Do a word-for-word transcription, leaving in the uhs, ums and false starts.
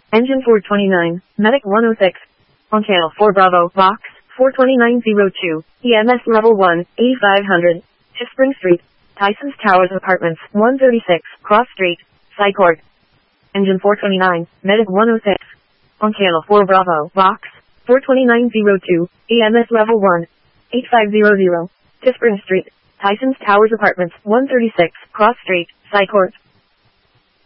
Engine four twenty-nine, Medic one oh six. On channel four Bravo, Box, four twenty-nine oh two, E M S Level one, eighty-five hundred, to Spring Street, Tyson's Towers Apartments, one thirty-six, Cross Street, Syport. Engine four twenty-nine, Medic one oh six. On channel four Bravo, Box, four twenty-nine oh two, E M S Level one, eighty-five hundred, to Spring Street, Tyson's Towers Apartments, one thirty-six, Cross Street, Syport.